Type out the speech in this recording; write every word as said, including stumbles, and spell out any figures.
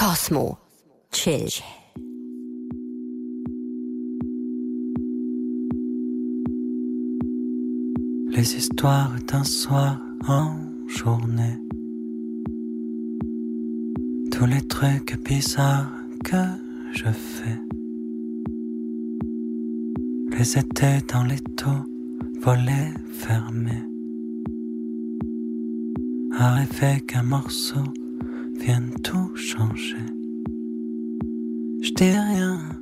Cosmo. Chill. Les histoires d'un soir en journée. Tous les trucs bizarres que je fais. Les étés dans les taux, volets fermés. À rêver qu'un morceau vienne tout changer. Je dis rien,